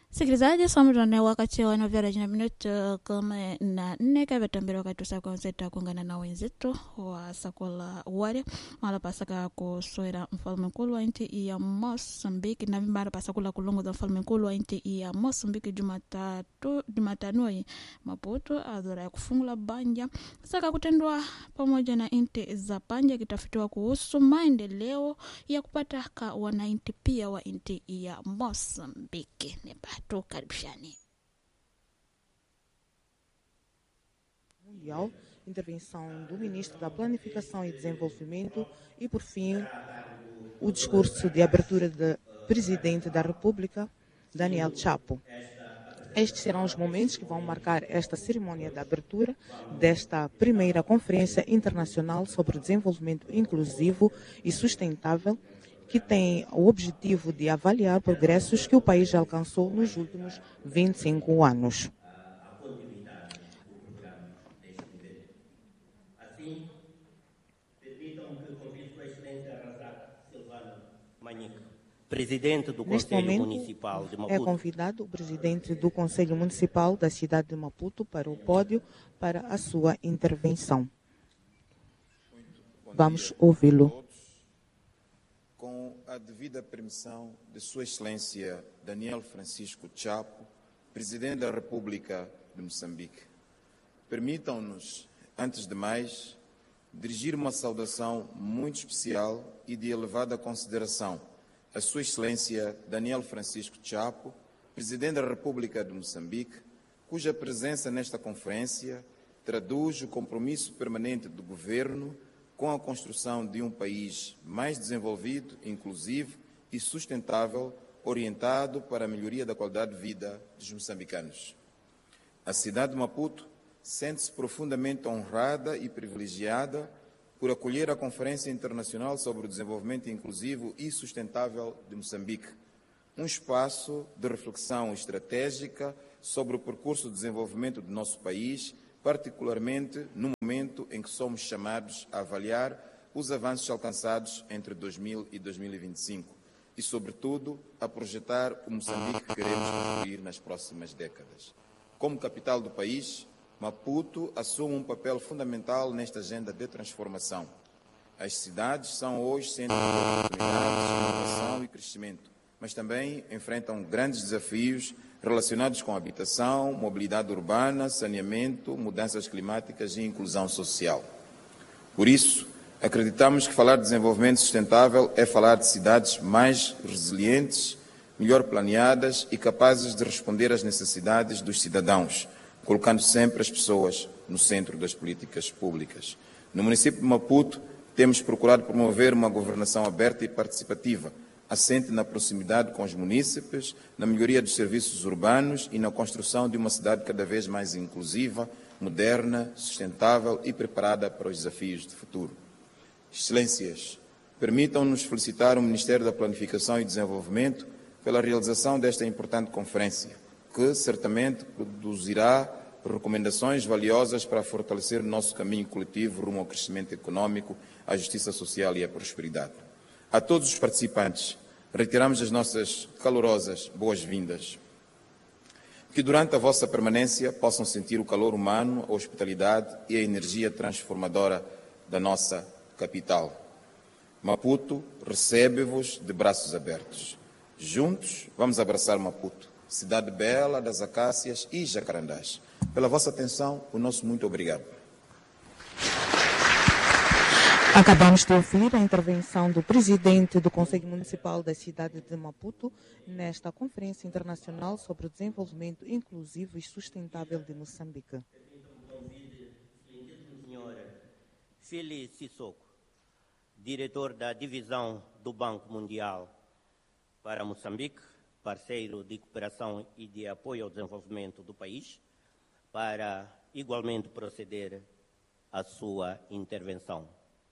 Sikilizaji, somo tunaone wakati wa novela jina minuto kama na nne kavetambira wakati usaka wazeta kuungana na wenzetu wa sakola wale mala pasaka kuswera mfalme mkulu wa inti ya Mosambiki na vimbara pasakula kulongoza mfalme mkulu wa inti ya Mosambiki Jumatano Maputo adhura ya kufungula banja saka kutendwa pamoja na inti za panja kitafutiwa kuhusu maendeleo ya kupata ka wanainti pia wa inti ya Mosambiki. Nepato karibishani. Mundial, intervenção do Ministro da Planificação e Desenvolvimento e, por fim, o discurso de abertura do Presidente da República, Daniel Chapo. Estes serão os momentos que vão marcar esta cerimônia de abertura desta primeira Conferência Internacional sobre Desenvolvimento Inclusivo e Sustentável, que tem o objetivo de avaliar progressos que o país já alcançou nos últimos 25 anos. Assim, permitam que convide a Excelência Razak Silvano Manique, Presidente do Conselho Municipal de Maputo. É convidado o Presidente do Conselho Municipal da cidade de Maputo para o pódio para a sua intervenção. Vamos ouvi-lo. Com a devida permissão de Sua Excelência Daniel Francisco Chapo, Presidente da República de Moçambique, permitam-nos, antes de mais, dirigir uma saudação muito especial e de elevada consideração a Sua Excelência Daniel Francisco Chapo, Presidente da República de Moçambique, cuja presença nesta conferência traduz o compromisso permanente do Governo com a construção de um país mais desenvolvido, inclusivo e sustentável, orientado para a melhoria da qualidade de vida dos moçambicanos. A cidade de Maputo sente-se profundamente honrada e privilegiada por acolher a Conferência Internacional sobre o Desenvolvimento Inclusivo e Sustentável de Moçambique, um espaço de reflexão estratégica sobre o percurso de desenvolvimento do nosso país, particularmente no momento em que somos chamados a avaliar os avanços alcançados entre 2000 e 2025 e, sobretudo, a projetar o Moçambique que queremos construir nas próximas décadas. Como capital do país, Maputo assume um papel fundamental nesta agenda de transformação. As cidades são hoje centros de oportunidades, inovação e crescimento, mas também enfrentam grandes desafios relacionados com habitação, mobilidade urbana, saneamento, mudanças climáticas e inclusão social. Por isso, acreditamos que falar de desenvolvimento sustentável é falar de cidades mais resilientes, melhor planeadas e capazes de responder às necessidades dos cidadãos, colocando sempre as pessoas no centro das políticas públicas. No município de Maputo, temos procurado promover uma governação aberta e participativa, assente na proximidade com os munícipes, na melhoria dos serviços urbanos e na construção de uma cidade cada vez mais inclusiva, moderna, sustentável e preparada para os desafios do futuro. Excelências, permitam-nos felicitar o Ministério da Planificação e Desenvolvimento pela realização desta importante conferência, que certamente produzirá recomendações valiosas para fortalecer o nosso caminho coletivo rumo ao crescimento econômico, à justiça social e à prosperidade. A todos os participantes, reiteramos as nossas calorosas boas-vindas. Que durante a vossa permanência possam sentir o calor humano, a hospitalidade e a energia transformadora da nossa capital. Maputo recebe-vos de braços abertos. Juntos, vamos abraçar Maputo, cidade bela das acácias e jacarandás. Pela vossa atenção, o nosso muito obrigado. Acabamos de ouvir a intervenção do Presidente do Conselho Municipal da cidade de Maputo nesta Conferência Internacional sobre o Desenvolvimento Inclusivo e Sustentável de Moçambique. Senhora Fili Sissoko, diretor da Divisão do Banco Mundial para Moçambique, parceiro de cooperação e de apoio ao desenvolvimento do país, para igualmente proceder à sua intervenção.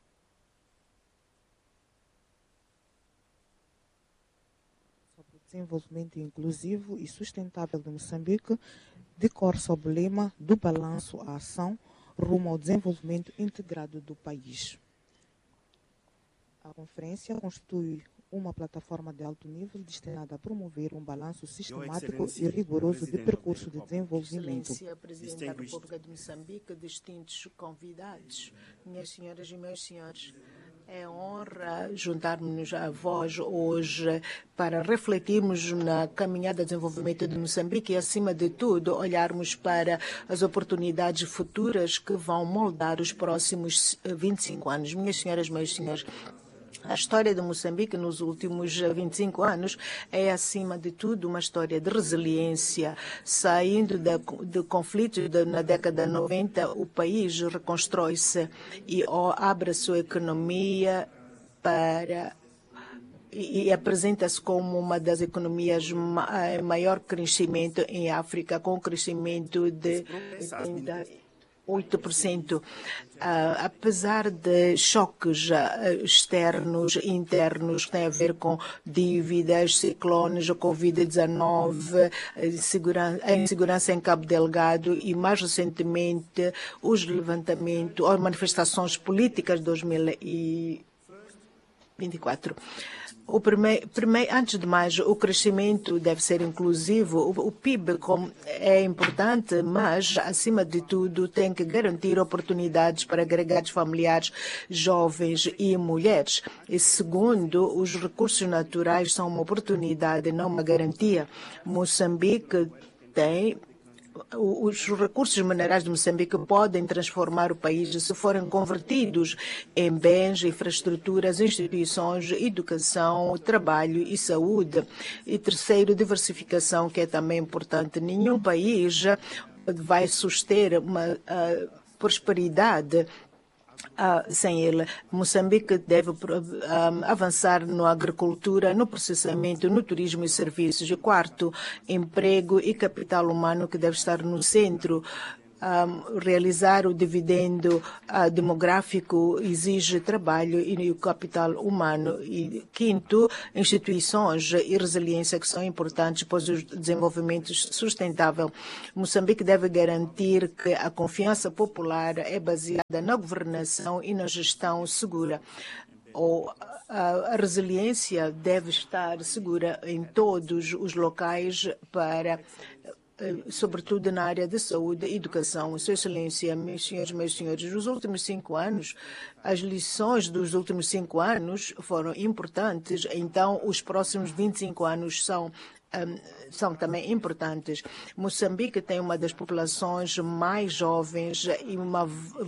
Sobre o desenvolvimento inclusivo e sustentável de Moçambique, decorre sob o lema do balanço à ação rumo ao desenvolvimento integrado do país. A conferência constitui uma plataforma de alto nível destinada a promover um balanço sistemático e rigoroso de percurso de desenvolvimento. Excelência Presidente da República de Moçambique, distintos convidados, minhas senhoras e meus senhores, é honra juntarmos a vós hoje para refletirmos na caminhada de desenvolvimento de Moçambique e, acima de tudo, olharmos para as oportunidades futuras que vão moldar os próximos 25 anos. Minhas senhoras, meus senhores, a história de Moçambique nos últimos 25 anos é, acima de tudo, uma história de resiliência. Saindo de conflitos na década de 90, o país reconstrói-se e abre a sua economia e apresenta-se como uma das economias maior crescimento em África, com crescimento de 8%. Apesar de choques externos e internos que têm a ver com dívidas, ciclones, a Covid-19, a insegurança em Cabo Delgado e, mais recentemente, os levantamentos, as manifestações políticas de 2024. Antes de mais, o crescimento deve ser inclusivo. O PIB é importante, mas, acima de tudo, tem que garantir oportunidades para agregados familiares, jovens e mulheres. E, segundo, os recursos naturais são uma oportunidade, não uma garantia. Moçambique tem... Os recursos minerais de Moçambique podem transformar o país se forem convertidos em bens, infraestruturas, instituições, educação, trabalho e saúde. E terceiro, diversificação, que é também importante. Nenhum país vai suster uma prosperidade sem ele. Moçambique deve avançar na agricultura, no processamento, no turismo e serviços. E quarto, emprego e capital humano, que deve estar no centro. Realizar o dividendo demográfico exige trabalho e o capital humano. E quinto, instituições e resiliência, que são importantes para o desenvolvimento sustentável. Moçambique deve garantir que a confiança popular é baseada na governação e na gestão segura. A resiliência deve estar segura em todos os locais sobretudo na área de saúde e educação. Sua Excelência, meus senhores, nos últimos 5 anos, as lições dos últimos 5 anos foram importantes, então os próximos 25 anos são também importantes. Moçambique tem uma das populações mais jovens e uma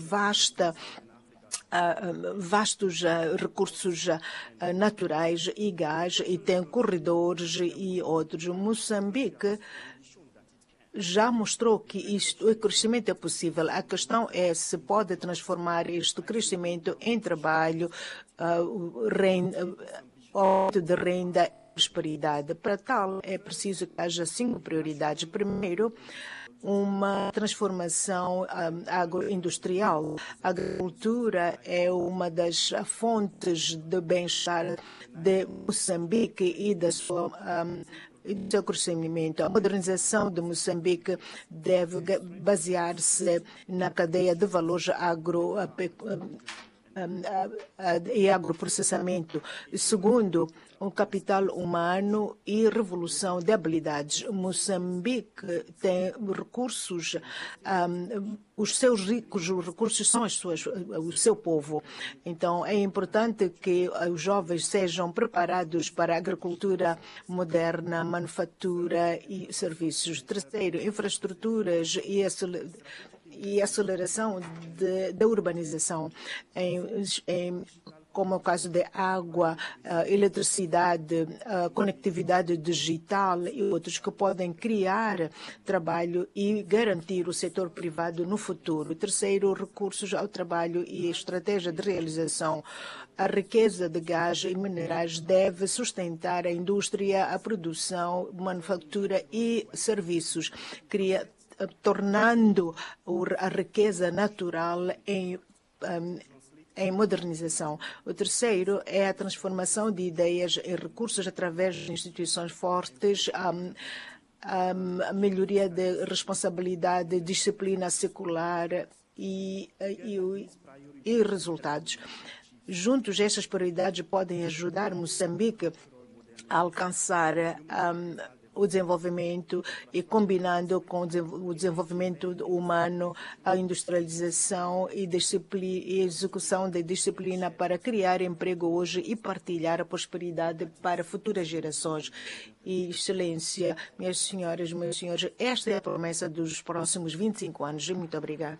vastos recursos naturais e gás, e tem corredores e outros. Moçambique já mostrou que o crescimento é possível. A questão é se pode transformar este crescimento em trabalho, aumento de renda e prosperidade. Para tal, é preciso que haja 5 prioridades. Primeiro, uma transformação agroindustrial. A agricultura é uma das fontes de bem-estar de Moçambique e da sua seu crescimento. A modernização de Moçambique deve basear-se na cadeia de valores e agroprocessamento. Segundo, o capital humano e revolução de habilidades. Moçambique tem recursos, os seus ricos recursos são o seu povo. Então, é importante que os jovens sejam preparados para a agricultura moderna, manufatura e serviços. Terceiro, infraestruturas e aceleração da urbanização, como é o caso de água, eletricidade, conectividade digital e outros, que podem criar trabalho e garantir o setor privado no futuro. Terceiro, recursos ao trabalho e estratégia de realização. A riqueza de gás e minerais deve sustentar a indústria, a produção, manufatura e serviços, tornando a riqueza natural em modernização. O terceiro é a transformação de ideias em recursos através de instituições fortes, a melhoria de responsabilidade, disciplina secular e resultados. Juntos, estas prioridades podem ajudar Moçambique a alcançar o desenvolvimento e combinando com o desenvolvimento humano, a industrialização e execução da disciplina para criar emprego hoje e partilhar a prosperidade para futuras gerações. E, Excelência, minhas senhoras, meus senhores, esta é a promessa dos próximos 25 anos. Muito obrigada.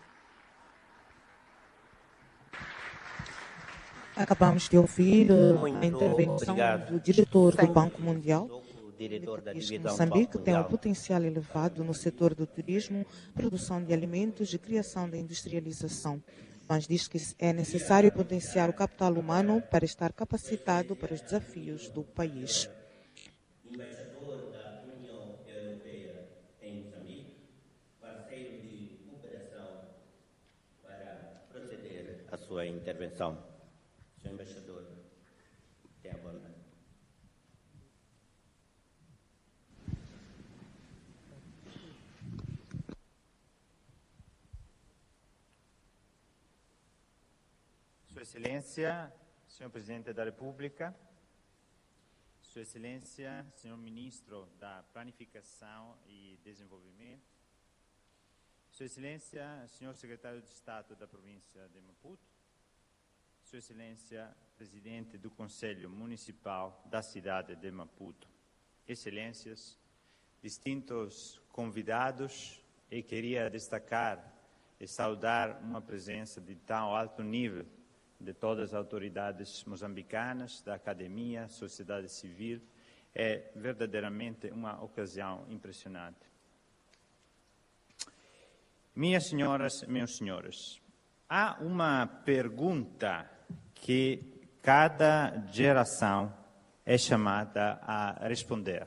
Acabamos de ouvir a intervenção obrigado. do diretor do Banco Mundial. Diretor da Diz que divisão Moçambique Banco tem um Mundial. potencial elevado no setor do turismo, produção de alimentos e criação da industrialização. Mas diz que é necessário potenciar o capital humano para estar capacitado para os desafios do país. Embaixador da União Europeia em Moçambique, parceiro de cooperação para proceder à sua intervenção. Senhor Embaixador, tem a palavra. Sua Excelência, Senhor Presidente da República, Sua Excelência, Senhor Ministro da Planificação e Desenvolvimento, Sua Excelência, Senhor Secretário de Estado da Província de Maputo, Sua Excelência, Presidente do Conselho Municipal da cidade de Maputo, Excelências, distintos convidados, e queria destacar e saudar uma presença de tão alto nível de todas as autoridades moçambicanas, da academia, sociedade civil. É verdadeiramente uma ocasião impressionante. Minhas senhoras e meus senhores, há uma pergunta que cada geração é chamada a responder.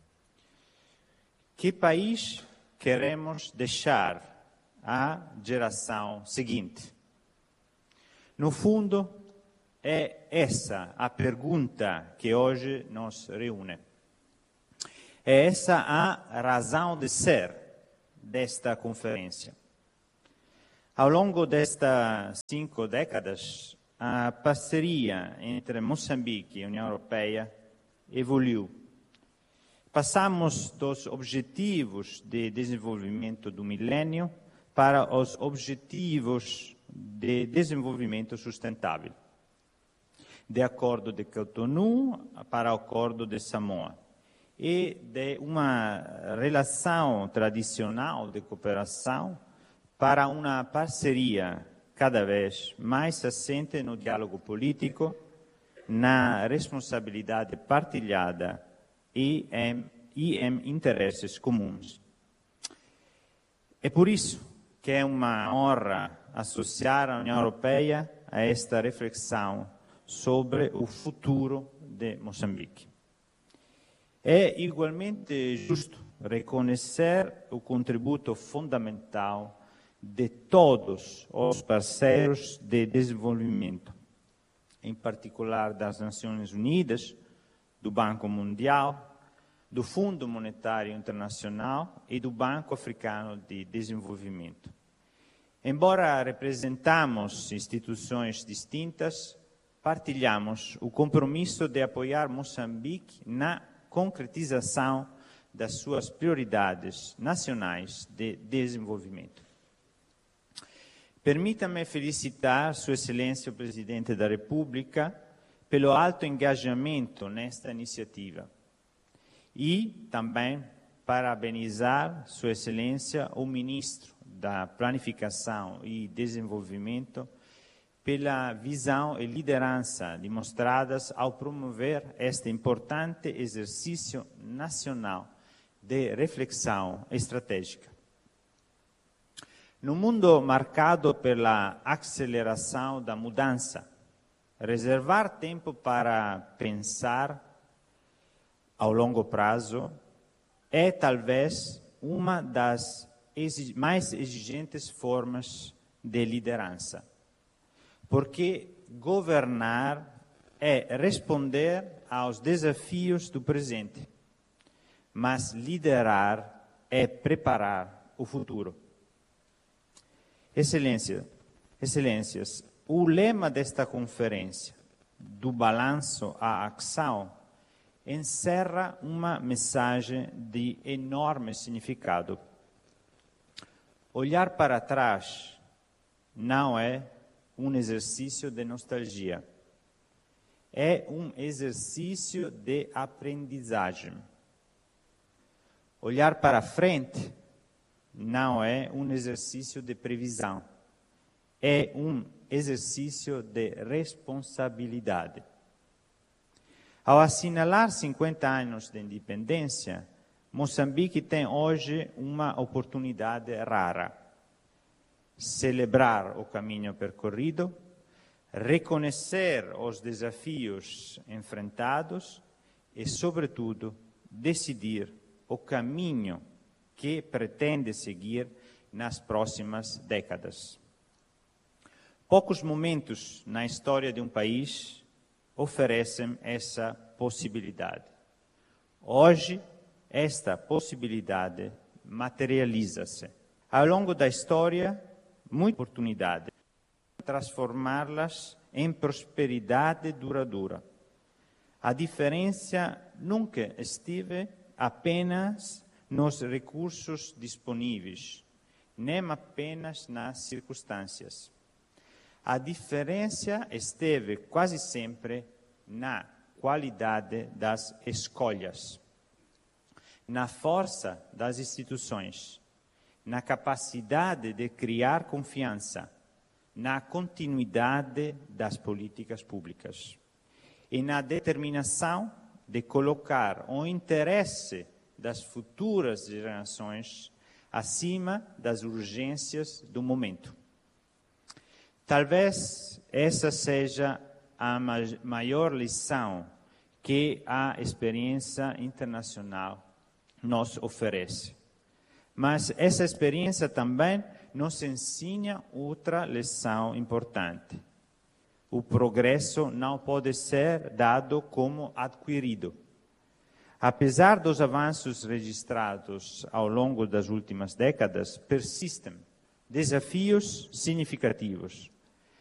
Que país queremos deixar à geração seguinte? No fundo, é essa a pergunta que hoje nos reúne. É essa a razão de ser desta conferência. Ao longo destas 5 décadas, a parceria entre Moçambique e a União Europeia evoluiu. Passamos dos objetivos de desenvolvimento do milênio para os objetivos de desenvolvimento sustentável, de Acordo de Cotonou para o Acordo de Samoa, e de uma relação tradicional de cooperação para uma parceria cada vez mais assente no diálogo político, na responsabilidade partilhada e em interesses comuns. É por isso que é uma honra associar a União Europeia a esta reflexão sobre o futuro de Moçambique. É igualmente justo reconhecer o contributo fundamental de todos os parceiros de desenvolvimento, em particular das Nações Unidas, do Banco Mundial, do Fundo Monetário Internacional e do Banco Africano de Desenvolvimento. Embora representamos instituições distintas, partilhamos o compromisso de apoiar Moçambique na concretização das suas prioridades nacionais de desenvolvimento. Permita-me felicitar Sua Excelência o Presidente da República pelo alto engajamento nesta iniciativa e também parabenizar Sua Excelência o Ministro da Planificação e Desenvolvimento pela visão e liderança demonstradas ao promover este importante exercício nacional de reflexão estratégica. No mundo marcado pela aceleração da mudança, reservar tempo para pensar ao longo prazo é talvez uma das mais exigentes formas de liderança, porque governar é responder aos desafios do presente, mas liderar é preparar o futuro. Excelências, O lema desta conferência, do balanço à ação, encerra uma mensagem de enorme significado. Olhar para trás não é um exercício de nostalgia. É um exercício de aprendizagem. Olhar para frente não é um exercício de previsão. É um exercício de responsabilidade. Ao assinalar 50 anos de independência, Moçambique tem hoje uma oportunidade rara. Celebrar o caminho percorrido, reconhecer os desafios enfrentados e, sobretudo, decidir o caminho que pretende seguir nas próximas décadas. Poucos momentos na história de um país oferecem essa possibilidade. Hoje, esta possibilidade materializa-se. Ao longo da história, muita oportunidade de transformá-las em prosperidade duradoura. A diferença nunca esteve apenas nos recursos disponíveis, nem apenas nas circunstâncias. A diferença esteve quase sempre na qualidade das escolhas, na força das instituições, na capacidade de criar confiança, na continuidade das políticas públicas e na determinação de colocar o interesse das futuras gerações acima das urgências do momento. Talvez essa seja a maior lição que a experiência internacional nos oferece. Mas essa experiência também nos ensina outra lição importante. O progresso não pode ser dado como adquirido. Apesar dos avanços registrados ao longo das últimas décadas, persistem desafios significativos.